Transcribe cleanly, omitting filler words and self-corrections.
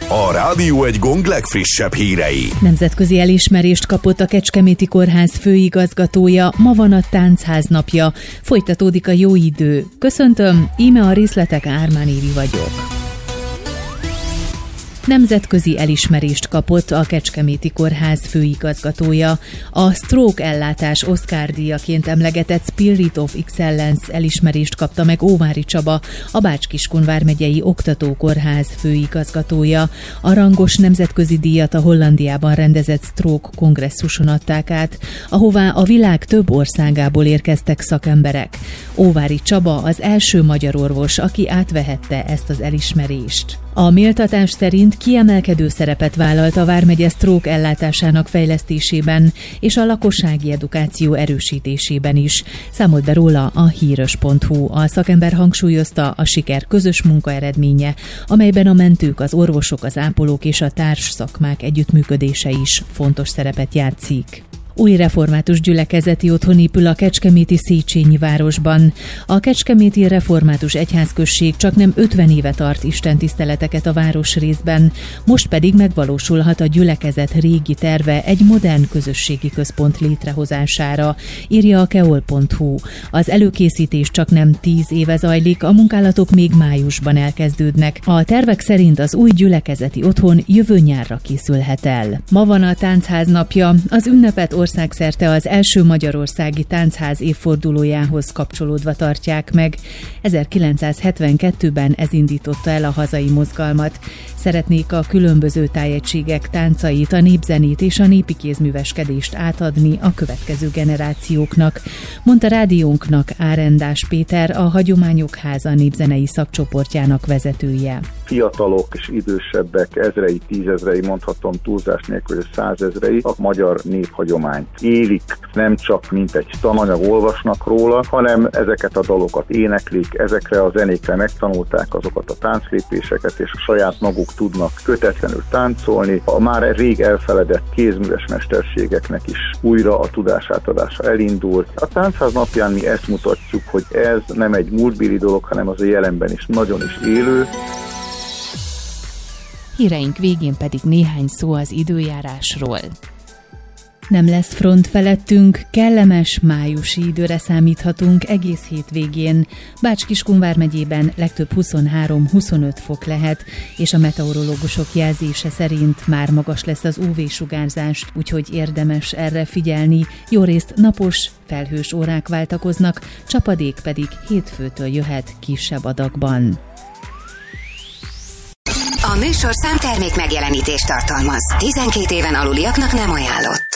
A Rádió Egy Gong legfrissebb hírei. Nemzetközi elismerést kapott a Kecskeméti Kórház főigazgatója, ma van a Táncház napja. Folytatódik a jó idő. Köszöntöm, íme a részletek, Ármán Évi vagyok. Nemzetközi elismerést kapott a Kecskeméti Kórház főigazgatója. A stroke ellátás Oscar-díjaként emlegetett Spirit of Excellence elismerést kapta meg Óváry Csaba, a Bács-Kiskun vármegyei oktatókórház főigazgatója. A rangos nemzetközi díjat a Hollandiában rendezett stroke kongresszuson adták át, ahová a világ több országából érkeztek szakemberek. Óváry Csaba az első magyar orvos, aki átvehette ezt az elismerést. A méltatás szerint kiemelkedő szerepet vállalt a vármegye stroke ellátásának fejlesztésében és a lakossági edukáció erősítésében is. Számolt be róla a híros.hu. A szakember hangsúlyozta, a siker közös munka eredménye, amelyben a mentők, az orvosok, az ápolók és a társszakmák együttműködése is fontos szerepet játszik. Új református gyülekezeti otthon épül a kecskeméti Széchenyi városban. A Kecskeméti Református Egyházközség csaknem 50 éve tart istentiszteleteket a városrészben, most pedig megvalósulhat a gyülekezet régi terve egy modern közösségi központ létrehozására, írja a keol.hu. Az előkészítés csaknem 10 éve zajlik, a munkálatok még májusban elkezdődnek. A tervek szerint az új gyülekezeti otthon jövő nyárra készülhet el. Ma van a Táncház napja, az ünnepet országszerte az első magyarországi táncház évfordulójához kapcsolódva tartják meg. 1972-ben ez indította el a hazai mozgalmat. Szeretnék a különböző tájegységek táncait, a népzenét és a népi kézműveskedést átadni a következő generációknak, mondta rádiónknak Árendás Péter, a Hagyományok Háza népzenei szakcsoportjának vezetője. Fiatalok és idősebbek, ezrei, tízezrei, mondhatom túlzás nélkül, hogy 100 000 a magyar néphagyományt élik, nem csak mint egy tananyag olvasnak róla, hanem ezeket a dalokat éneklik, ezekre a zenékre megtanulták azokat a tánclépéseket, és a saját maguk tudnak kötetlenül táncolni. A már rég elfeledett kézműves mesterségeknek is újra a tudásátadása elindult. A Táncház napján mi ezt mutatjuk, hogy ez nem egy múltbéli dolog, hanem az a jelenben is nagyon is élő. Híreink végén pedig néhány szó az időjárásról. Nem lesz front felettünk, kellemes májusi időre számíthatunk egész hétvégén. Bács-Kiskun vármegyében legtöbb 23-25 fok lehet, és a meteorológusok jelzése szerint már magas lesz az UV-sugárzás, úgyhogy érdemes erre figyelni. Jórészt napos, felhős órák váltakoznak, csapadék pedig hétfőtől jöhet kisebb adagban. A műsorszám termék megjelenítést tartalmaz. 12 éven aluliaknak nem ajánlott.